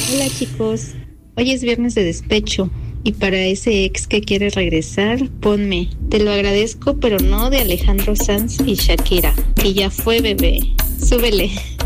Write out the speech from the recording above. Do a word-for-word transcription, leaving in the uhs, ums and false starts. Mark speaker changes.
Speaker 1: Hola chicos, hoy es viernes de despecho y para ese ex que quiere regresar, ponme Te lo agradezco pero no de Alejandro Sanz y Shakira. Y ya fue, bebé, súbele.